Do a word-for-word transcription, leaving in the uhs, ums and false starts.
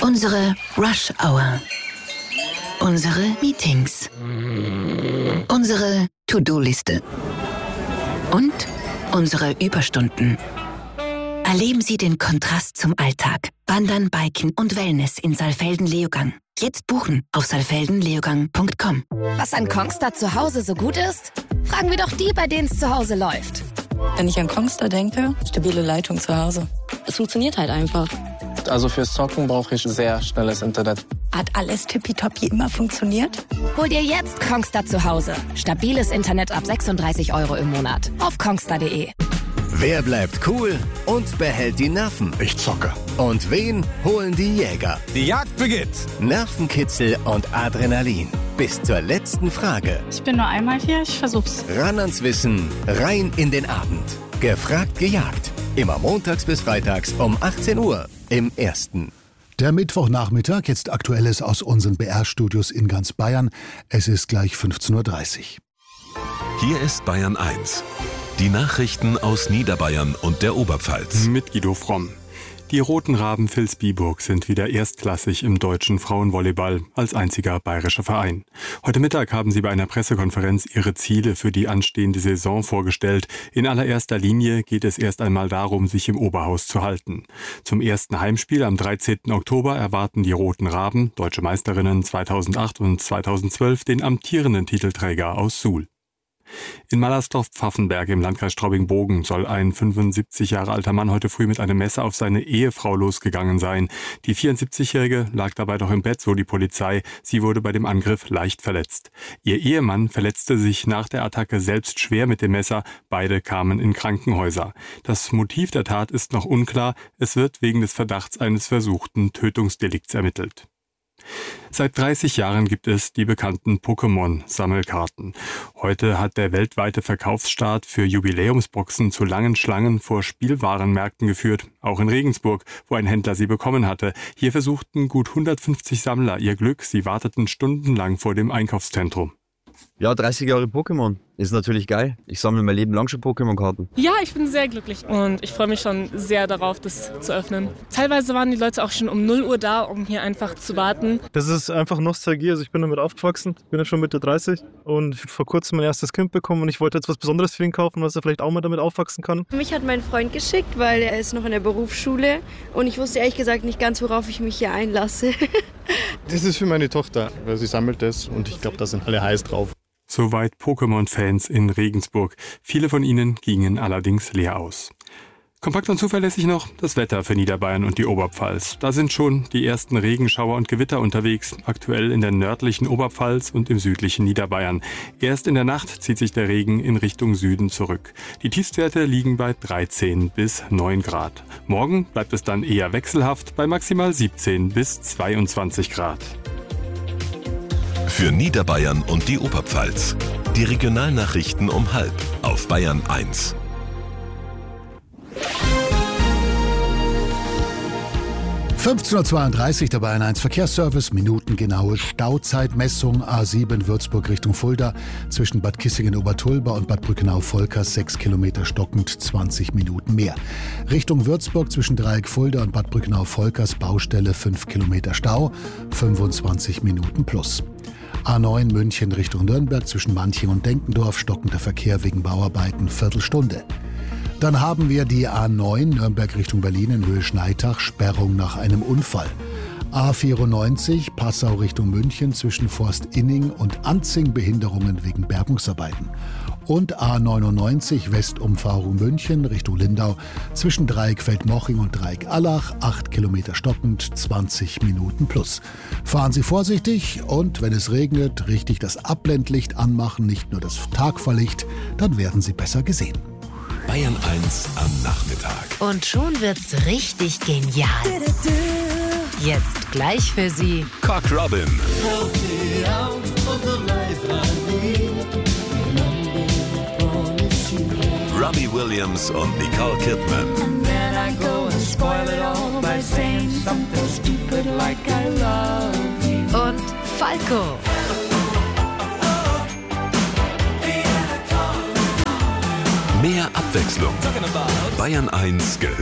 Unsere Rush Hour. Unsere Meetings. Unsere To-Do-Liste. Und unsere Überstunden. Erleben Sie den Kontrast zum Alltag. Wandern, Biken und Wellness in Saalfelden-Leogang. Jetzt buchen auf saalfelden leogang punkt com. Was an Kongstar zu Hause so gut ist? Fragen wir doch die, bei denen es zu Hause läuft. Wenn ich an Kongstar denke, stabile Leitung zu Hause. Es funktioniert halt einfach. Also fürs Zocken brauche ich sehr schnelles Internet. Hat alles tippitoppi immer funktioniert? Hol dir jetzt Kongstar zu Hause. Stabiles Internet ab sechsunddreißig Euro im Monat. Auf kongstar punkt de. Wer bleibt cool und behält die Nerven? Ich zocke. Und wen holen die Jäger? Die Jagd beginnt. Nervenkitzel und Adrenalin. Bis zur letzten Frage. Ich bin nur einmal hier, ich versuch's. Ran ans Wissen, rein in den Abend. Gefragt, gejagt. Immer montags bis freitags um achtzehn Uhr im Ersten. Der Mittwochnachmittag, jetzt Aktuelles aus unseren B R-Studios in ganz Bayern. Es ist gleich fünfzehn Uhr dreißig. Hier ist Bayern eins. Die Nachrichten aus Niederbayern und der Oberpfalz. Mit Guido Fromm. Die Roten Raben Vilsbiburg sind wieder erstklassig im deutschen Frauenvolleyball als einziger bayerischer Verein. Heute Mittag haben sie bei einer Pressekonferenz ihre Ziele für die anstehende Saison vorgestellt. In allererster Linie geht es erst einmal darum, sich im Oberhaus zu halten. Zum ersten Heimspiel am dreizehnten Oktober erwarten die Roten Raben, deutsche Meisterinnen zweitausendacht und zweitausendzwölf, den amtierenden Titelträger aus Suhl. In Mallersdorf-Pfaffenberg im Landkreis Straubing-Bogen soll ein fünfundsiebzig Jahre alter Mann heute früh mit einem Messer auf seine Ehefrau losgegangen sein. Die vierundsiebzigjährige lag dabei noch im Bett, so die Polizei. Sie wurde bei dem Angriff leicht verletzt. Ihr Ehemann verletzte sich nach der Attacke selbst schwer mit dem Messer. Beide kamen in Krankenhäuser. Das Motiv der Tat ist noch unklar. Es wird wegen des Verdachts eines versuchten Tötungsdelikts ermittelt. Seit dreißig Jahren gibt es die bekannten Pokémon-Sammelkarten. Heute hat der weltweite Verkaufsstart für Jubiläumsboxen zu langen Schlangen vor Spielwarenmärkten geführt, auch in Regensburg, wo ein Händler sie bekommen hatte. Hier versuchten gut hundertfünfzig Sammler ihr Glück. Sie warteten stundenlang vor dem Einkaufszentrum. Ja, dreißig Jahre Pokémon ist natürlich geil. Ich sammle mein Leben lang schon Pokémon-Karten. Ja, ich bin sehr glücklich und ich freue mich schon sehr darauf, das zu öffnen. Teilweise waren die Leute auch schon um null Uhr da, um hier einfach zu warten. Das ist einfach Nostalgie. Also ich bin damit aufgewachsen, bin jetzt schon Mitte dreißig und vor kurzem mein erstes Kind bekommen und ich wollte jetzt was Besonderes für ihn kaufen, was er vielleicht auch mal damit aufwachsen kann. Mich hat mein Freund geschickt, weil er ist noch in der Berufsschule und ich wusste ehrlich gesagt nicht ganz, worauf ich mich hier einlasse. Das ist für meine Tochter, weil sie sammelt das und ich glaube, da sind alle heiß drauf. Soweit Pokémon-Fans in Regensburg. Viele von ihnen gingen allerdings leer aus. Kompakt und zuverlässig noch das Wetter für Niederbayern und die Oberpfalz. Da sind schon die ersten Regenschauer und Gewitter unterwegs, aktuell in der nördlichen Oberpfalz und im südlichen Niederbayern. Erst in der Nacht zieht sich der Regen in Richtung Süden zurück. Die Tiefstwerte liegen bei dreizehn bis neun Grad. Morgen bleibt es dann eher wechselhaft bei maximal siebzehn bis zweiundzwanzig Grad. Für Niederbayern und die Oberpfalz. Die Regionalnachrichten um halb auf Bayern eins. fünfzehn Uhr zweiunddreißig, der Bayern eins Verkehrsservice, minutengenaue Stauzeitmessung A sieben Würzburg Richtung Fulda, zwischen Bad Kissingen-Obertulba und Bad Brückenau-Volkers sechs Kilometer stockend, zwanzig Minuten mehr. Richtung Würzburg zwischen Dreieck Fulda und Bad Brückenau-Volkers Baustelle fünf Kilometer Stau, fünfundzwanzig Minuten plus. A neun München Richtung Nürnberg zwischen Manching und Denkendorf, stockender Verkehr wegen Bauarbeiten, Viertelstunde. Dann haben wir die A neun Nürnberg Richtung Berlin in Höhe Schneitach, Sperrung nach einem Unfall. A vierundneunzig Passau Richtung München zwischen Forst Inning und Anzing, Behinderungen wegen Bergungsarbeiten. Und A neunundneunzig Westumfahrung München Richtung Lindau zwischen Dreieck Feldmoching und Dreieck Allach, acht Kilometer stockend, zwanzig Minuten plus. Fahren Sie vorsichtig und wenn es regnet, richtig das Abblendlicht anmachen, nicht nur das Tagfahrlicht, dann werden Sie besser gesehen. Bayern eins am Nachmittag. Und schon wird's richtig genial. Jetzt gleich für Sie Cock Robin. Robbie Williams und Nicole Kidman. Und Falco. Mehr Abwechslung. Bayern eins gehört